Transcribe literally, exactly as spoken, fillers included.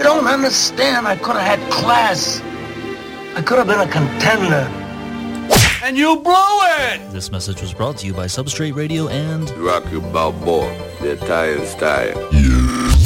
You don't understand. I could have had class. I could have been a contender. And you blew it! This message was brought to you by Substrate Radio and Rocky Balboa, the Italian style. Yeah.